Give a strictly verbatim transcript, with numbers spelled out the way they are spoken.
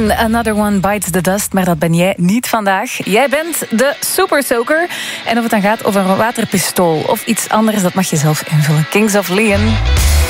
Queen, Another One Bites the Dust. Maar dat ben jij niet vandaag. Jij bent de Super Soaker. En of het dan gaat over een waterpistool of iets anders, dat mag je zelf invullen. Kings of Leon.